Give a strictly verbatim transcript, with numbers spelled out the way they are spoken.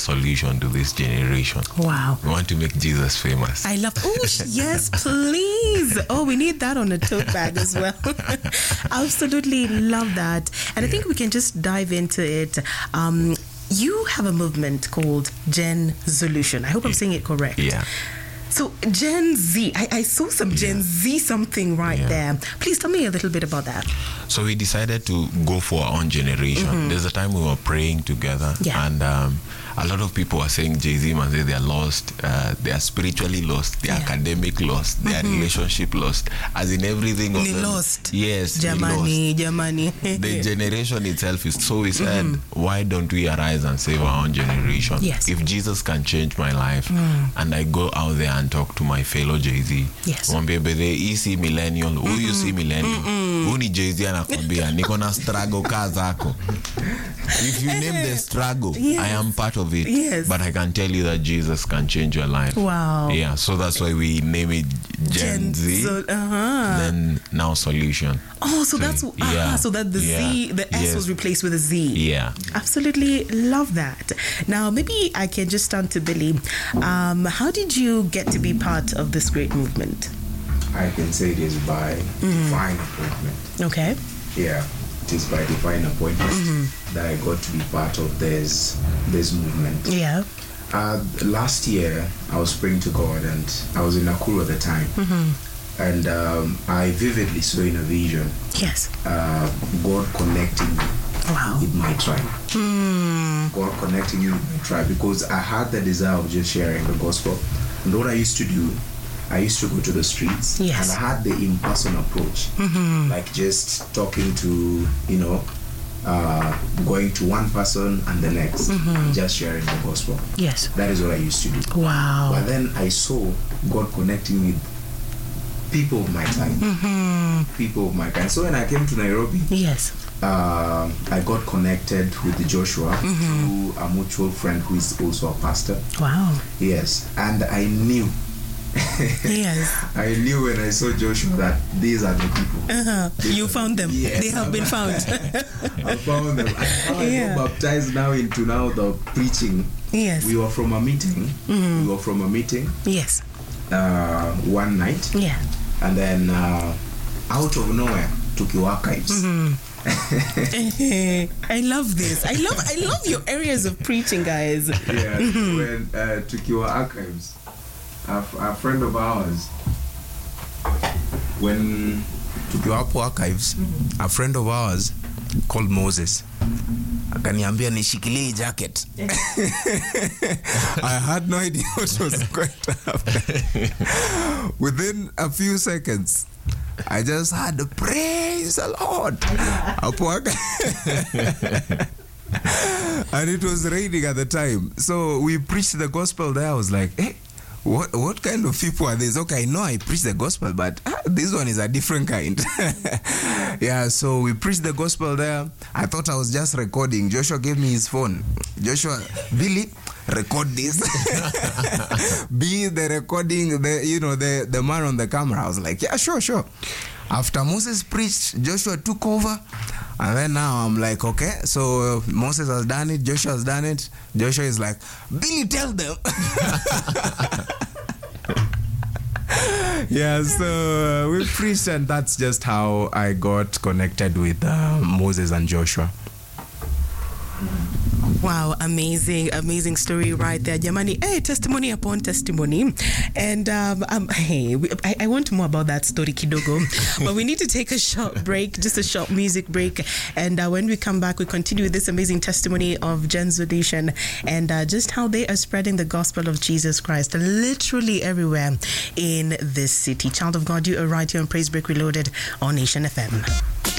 solution to this generation. Wow. We want to make Jesus famous. I love, oh, yes, please. Oh, we need that on a tote bag as well. Absolutely love that. And I think we can just dive into it. Um, you have a movement called Gen Solution. I hope I'm saying it correct. Yeah. So Gen Z, I, I saw some Gen yeah. Z something right yeah. there. Please tell me a little bit about that. So we decided to go for our own generation. Mm-hmm. There's a time we were praying together, yeah. and um, a lot of people are saying Jay-Z man, they are lost, uh, they are spiritually lost, they are yeah. academic lost, they mm-hmm. are relationship lost, as in everything of them. Lost. Yes, Germany, Germany. The generation itself is, so we said, mm-hmm. why don't we arise and save our own generation? Yes. If Jesus can change my life, mm. and I go out there and talk to my fellow Jay-Z, yes. mwambie bedhe, isi millennial, who mm-hmm. you see millennial, mm-hmm. who ni Jay-Z anakwambia, niko na struggle kazako. If you name the struggle, yes. I am part of it. Yes. But I can tell you that Jesus can change your life. Wow. Yeah, so that's why we name it Gen, Gen Z. So, uh-huh. Then now Solution. Oh, so, so that's yeah. ah, so that the yeah. Z, the S yes. was replaced with a Z. Yeah. Absolutely love that. Now, maybe I can just turn to Billy. Um, how did you get to be part of this great movement? I can say it is by mm. divine appointment. Okay. Yeah. It is by divine appointment mm-hmm. that I got to be part of this this movement. Yeah. Uh, last year, I was praying to God, and I was in Nakuru at the time. Mm-hmm. And um, I vividly saw in a vision yes. uh, God connecting me wow. with my tribe. Mm. God connecting me with my tribe, because I had the desire of just sharing the gospel. And what I used to do, I used to go to the streets yes. and I had the in-person approach, mm-hmm. like just talking to, you know, uh, going to one person and the next, mm-hmm. and just sharing the gospel. Yes. That is what I used to do. Wow. But then I saw God connecting with people of my time, mm-hmm. people of my kind. So when I came to Nairobi, yes, uh, I got connected with Joshua mm-hmm. through a mutual friend who is also a pastor. Wow. Yes. And I knew yes. I knew when I saw Joshua that these are the people. Uh-huh. You found them. Yes, they have been found. I found them. I yeah. got baptized now into now the preaching. Yes. We were from a meeting. Mm-hmm. We were from a meeting. Yes. Uh, one night. Yeah. And then uh, out of nowhere, Tukiwa Archives. Mm-hmm. I love this. I love I love your areas of preaching, guys. Yeah. Mm-hmm. When uh, Tukiwa Archives, a, a friend of ours, when Tukiwa Archives, mm-hmm. a friend of ours called Moses akaniambia nishikilie jacket. I had no idea what was going to happen. Within a few seconds, I just had to praise the Lord. And it was raining at the time. So we preached the gospel there. I was like, hey, what what kind of people are these? Okay, I know I preach the gospel, but ah, this one is a different kind. Yeah, so we preached the gospel there. I thought I was just recording. Joshua gave me his phone. Joshua, Billy, record this. Be the recording, the you know, the, the man on the camera. I was like, yeah, sure, sure. After Moses preached, Joshua took over. And then now I'm like, okay, so uh, Moses has done it, Joshua has done it. Joshua is like, Billy, tell them. Yeah, so uh, we preached, and that's just how I got connected with uh, Moses and Joshua. Wow, amazing, amazing story right there. Jamani, hey, testimony upon testimony. And um, um, hey, we, I, I want more about that story, kidogo. But we need to take a short break, just a short music break. And uh, when we come back, we continue with this amazing testimony of Gen Solution and uh, just how they are spreading the gospel of Jesus Christ literally everywhere in this city. Child of God, you are right here on Praise Break Reloaded on Nation F M.